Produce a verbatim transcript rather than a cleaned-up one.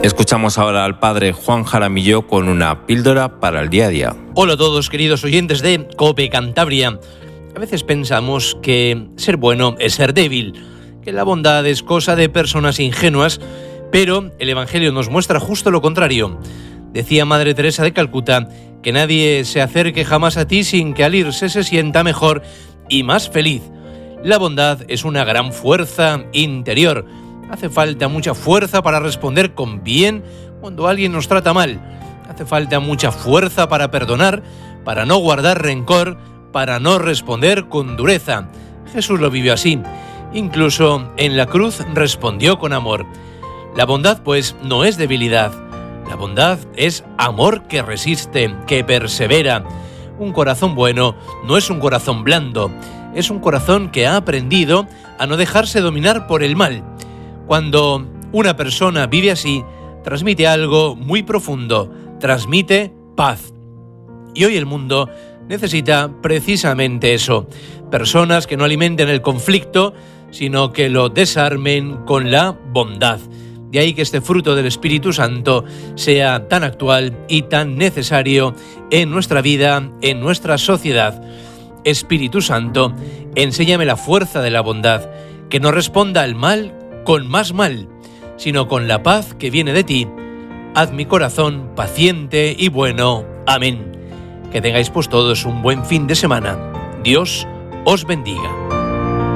Escuchamos ahora al padre Juan Jaramillo con una píldora para el día a día. Hola a todos, queridos oyentes de COPE Cantabria. A veces pensamos que ser bueno es ser débil, que la bondad es cosa de personas ingenuas, pero el Evangelio nos muestra justo lo contrario. Decía Madre Teresa de Calcuta que nadie se acerque jamás a ti sin que al irse se sienta mejor y más feliz. La bondad es una gran fuerza interior. Hace falta mucha fuerza para responder con bien cuando alguien nos trata mal. Hace falta mucha fuerza para perdonar, para no guardar rencor, para no responder con dureza. Jesús lo vivió así. Incluso en la cruz respondió con amor. La bondad, pues, no es debilidad. La bondad es amor que resiste, que persevera. Un corazón bueno no es un corazón blando, es un corazón que ha aprendido a no dejarse dominar por el mal. Cuando una persona vive así, transmite algo muy profundo, transmite paz. Y hoy el mundo necesita precisamente eso, personas que no alimenten el conflicto, sino que lo desarmen con la bondad. De ahí que este fruto del Espíritu Santo sea tan actual y tan necesario en nuestra vida, en nuestra sociedad. Espíritu Santo, enséñame la fuerza de la bondad, que no responda al mal con más mal, sino con la paz que viene de ti. Haz mi corazón paciente y bueno. Amén. Que tengáis pues todos un buen fin de semana. Dios os bendiga.